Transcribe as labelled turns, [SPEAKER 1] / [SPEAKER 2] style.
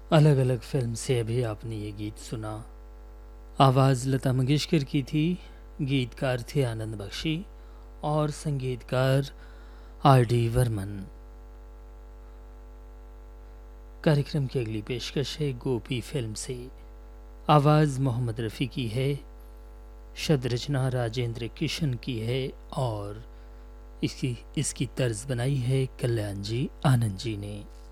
[SPEAKER 1] अलग अलग फिल्म से अभी आपने ये गीत सुना। आवाज़ लता मंगेशकर की थी, गीतकार थे आनंद बख्शी और संगीतकार आर डी बर्मन। कार्यक्रम की अगली पेशकश है गोपी फिल्म से। आवाज़ मोहम्मद रफ़ी की है, शब्द रचना राजेंद्र किशन की है और इसकी तर्ज बनाई है कल्याण जी आनंद जी ने।